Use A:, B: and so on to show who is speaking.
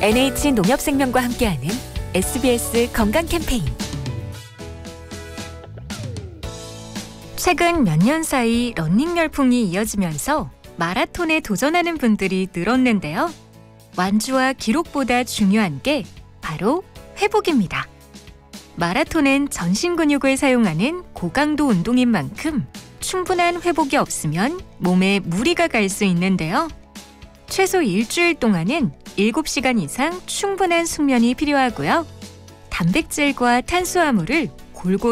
A: NH농협생명과 함께하는 SBS 건강 캠페인. 최근 몇 년 사이 러닝 열풍이 이어지면서 마라톤에 도전하는 분들이 늘었는데요. 완주와 기록보다 중요한 게 바로 회복입니다. 마라톤은 전신 근육을 사용하는 고강도 운동인 만큼 충분한 회복이 없으면 몸에 무리가 갈 수 있는데요. 최소 일주일 동안은 7시간 이상 충분한 숙면이 필요하고요. 단백질과 탄수화물을 골고루